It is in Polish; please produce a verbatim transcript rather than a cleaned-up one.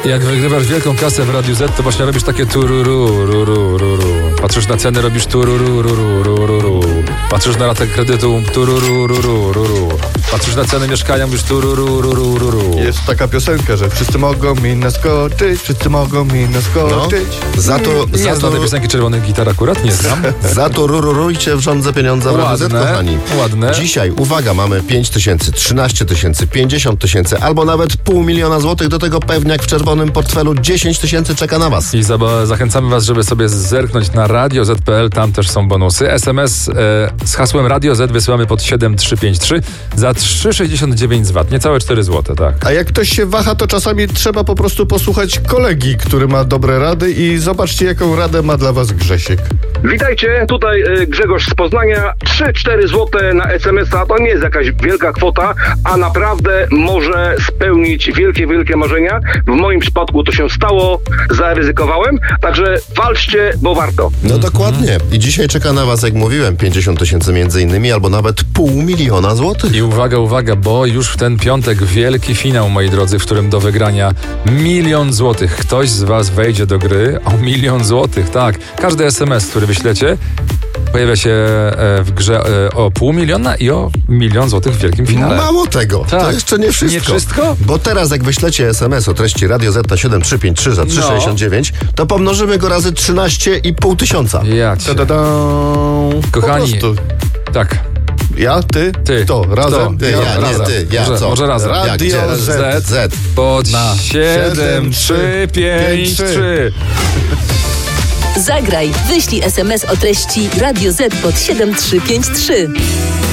Jak wygrywasz wielką kasę w Radiu Z, to właśnie robisz takie tururu, ruru, ruru. Patrzysz na ceny, robisz tururu, ruru, ruru, ruru. Patrzysz na ratę kredytu, tururu, ruru, ruru. Patrzysz na ceny mieszkania, mówisz tururu, ruru, ruru. Jest taka piosenka, że wszyscy mogą mi naskoczyć, wszyscy mogą mi naskoczyć. No. Za to, Nie za znam tej to, piosenki Czerwonych Gitar akurat, nie znam. za to rururujcie w rządze pieniądza w Radiu Z, Ładne, kochani. ładne. Dzisiaj, uwaga, mamy pięć tysięcy, trzynaście tysięcy, pięćdziesiąt tysięcy, albo nawet pół miliona złotych. Do tego pewniak w czerwonym portfelu dziesięć tysięcy czeka na was. I za- zachęcamy was, żeby sobie zerknąć na radio zet kropka pe el, tam też są bonusy. es em es e, z hasłem Radio Z wysyłamy pod siedem trzy pięć trzy za trzy sześćdziesiąt dziewięć z V A T, niecałe cztery złote, tak. A jak ktoś się waha, to czasami trzeba po prostu posłuchać kolegi, który ma dobre rady i zobaczcie, jaką radę ma dla was Grzesiek. Witajcie, tutaj y, Grzegorz z Poznania. trzy cztery złote na es em es a to nie jest jakaś wielka kwota, a naprawdę może spełnić wielkie, wielkie marzenia. W moim przypadku to się stało, zaryzykowałem, także walczcie, bo warto. No dokładnie. I dzisiaj czeka na was, jak mówiłem, pięćdziesiąt tysięcy między innymi, albo nawet pół miliona złotych. I uwaga, uwaga, bo już w ten piątek wielki finał, moi drodzy, w którym do wygrania milion złotych. Ktoś z was wejdzie do gry o milion złotych, tak. Każdy es em es, który wyślecie, pojawia się e, w grze e, o pół miliona i o milion złotych w wielkim finale. Mało tego, to Tak. jeszcze nie wszystko. Nie wszystko? Bo teraz jak wyślecie es em es o treści Radio Z na siedem trzy pięć trzy za trzy sześćdziesiąt dziewięć, to pomnożymy go razy trzynaście i pół tysiąca. Ja cię. Ta-da-da. Kochani, Po prostu. tak. Ja, ty, Ty. to, razem. Ty, ja, nie, razem. ty, ja, Może- co? może razem. Jak, Radio gdzie? Z. Z. Pod Na siedem trzy pięć trzy. Zagraj, wyślij es em es o treści Radio Z pod siedem trzy pięć trzy.